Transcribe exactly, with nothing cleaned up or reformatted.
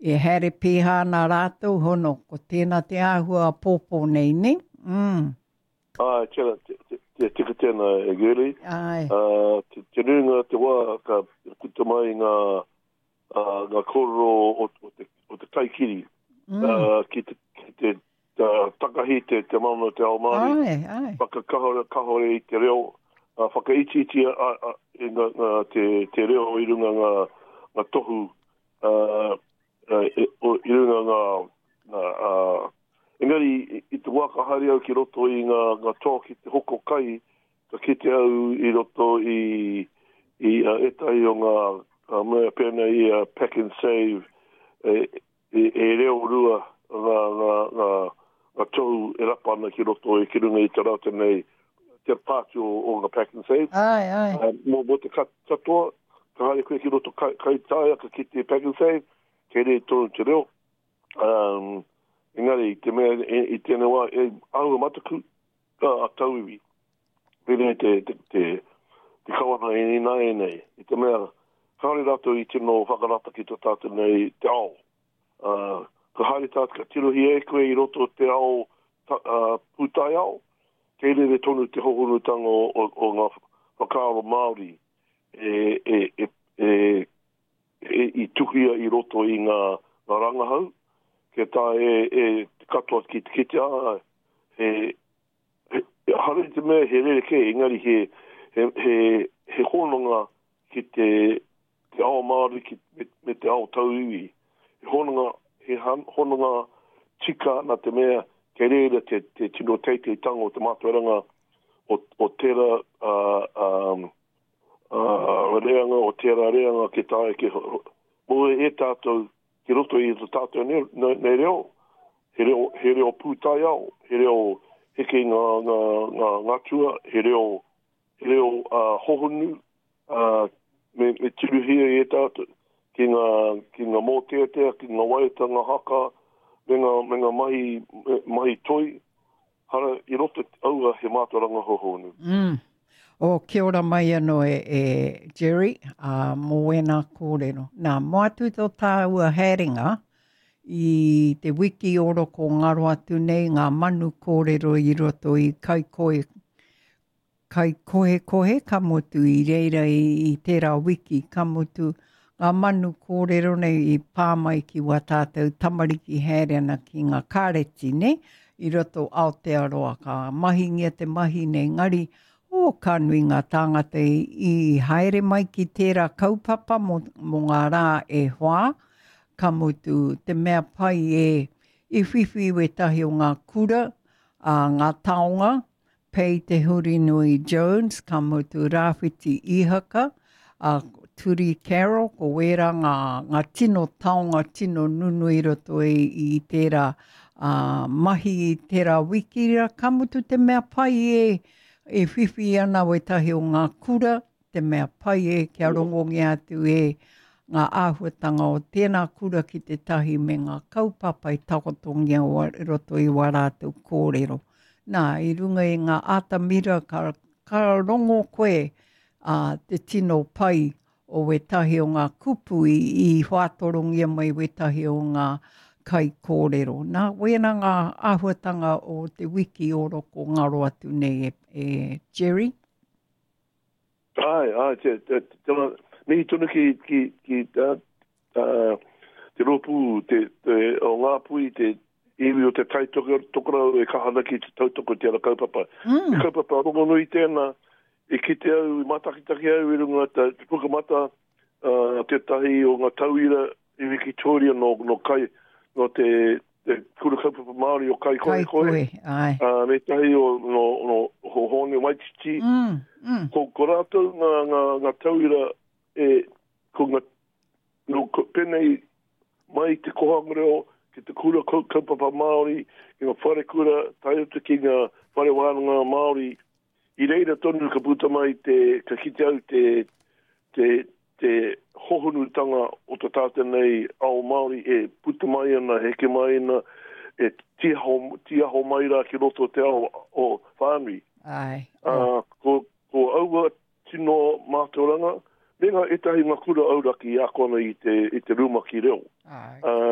E here piha nā rātou hono, ko tēnā te āhua pōpō nei, ne? Mm. Ah, tēnā, te tika tēnā e geri. Ai. Uh, te, te runga te wā, ka kuta mai ngā, uh, ngā kororo o, o, te, o te taikiri. Mm. Uh, ki te, ki te uh, takahi te, te mauna te ao Māori. Ai, ai. Whakakahore kahore i te reo. Uh, whakaiti iti a, a, a, ngā, ngā, te, te reo i runga ngā, ngā tohu. Uh, uh, i, i runga ngā, ngā uh, engari, i, i te waka hari au ki roto i ngā, ngā tō ki te hoko kai, ka kite au i roto i, i uh, etai o ngā uh, mea pēna i uh, pack and save, e, e, e reo rua ngā, ngā, ngā, ngā tohu e rapa ana ki roto i ki runga i te rauta nei, te pāti o, o ngā pack and save. Ai, ai. Uh, mō, mō te katoa, ka hari koe ki roto kai, kai tāia, ka kite pack and save, kei rei tōru te reo. Um, Engari, te mea, i, i tēnei wā, e aua mataku, a, a tauiwi. Pene te, te, te, te kawana e ni nai nei. I te mea, kāre rato i tino whakarata ki tō tātou nei te ao. Uh, ka haere tātou ka tirohi e koe i roto te ao, ta, uh, pūtai ao. Kei re tonu te hohonutanga o, o, o ngā whakaaro Māori. E, e, e, e, e, i tuhia i roto i ngā, ngā rangahau. Ke tā e, e katoa ki te kite a, he, he, hare te mea he rere ke, engari he, he, he, he hononga ki te, te ao Māori ki, me, me te ao tauiwi. He hononga, he han, hononga tika na te mea, ke rere te, te tino teitei tango te mātuaranga o, o tera uh, um, uh, reanga, o tera reanga ke tā e ke moe e tātou ki roto i te tātou nei ne reo. He reo, he reo pūtai au, he reo heke ngā, ngā, ngā, ngā tua, he reo, he reo uh, hohonu, uh, me, me tiruhia i e tātou, ki ngā, ki ngā mōteatea, ki ngā waitanga haka, me ngā, me ngā mahi, mahi toi, hara i roto aua he mātoranga hohonu. Mm. O kia ora mai anō e, e Jerry, a uh, mō wena kōrero. Nā, moatu tō tāua haringa i te wiki oro ko ngaro atu nei ngā manu kōrero i roto i kai koe, kai kohe kohe kamotu i reira i, i tērā wiki kamotu ngā manu kōrero nei i pāmai ki wā tātou tamariki hairana ki ngā kāreti ne i roto Aotearoa ka mahingia te mahi nei ngari o ka nui ngā tāngata i haere mai ki tērā kaupapa mo, mo ngā rā e hoa, ka mutu te mea pai e i whiwhi we tahi o ngā kura, a ngā taonga, pei te huri nui Jones, ka mutu Rāwhiti Ihaka, a Turi Carol, ko wera ngā, ngā tino taonga, tino nunu i roto i, i tērā uh, mahi i tērā wikira, ka mutu te mea pai e e whiwhi ana we tahi o ngā kura, te mea pai e kia rongongi atu e ngā āhuatanga o tēnā kura ki te tahi me ngā kaupapa i takotongia o roto i warātou kōrero. Nā, i runga i ngā atamira ka, ka rongo koe uh, te tino pai o we tahi o ngā kupu i, i whātorongia mai we tahi o ngā kai kōrero. Nā, wena ngā āhuatanga o te wiki oro ko ngaro atu nei e, e Jerry? Ai, ai, te, te, te, te mihi tunu ki, ki, ki uh, uh, te ropu, te, te, o ngā pui, te iwi o te tai tokorau e kahana ki te tautoko te ara kaupapa. Mm. E kaupapa rongo nui tēnā, e kite au, i matakitaki au, i runga te, te pukamata, uh, te tahi o ngā tauira, i Victoria no, no kai, no te, te kura kaupapa Māori o kai koe kai koe. Ai. Uh, me tahi o no, no hohone Waititi. Mm, mm. Ko, ko rātou ngā, ngā, ngā tauira e, ko ngā, no, penei mai te kohangoreo ki te kura kaupapa Māori, ki ngā whare kura, tai atu ki ngā whare wānanga Māori. I reira tonu ka puta mai te, ka kite au te, te, te hohonutanga o te tāta nei ao Māori e puta mai ana, heke mai ana, e tiaho, tiaho mai rā ki roto te ao o whānui. Ai. Uh, ko, ko aua tino mātoranga, Renga etahi ngā kura auraki i a kona i te, i te ruma ki reo. Ai. Uh,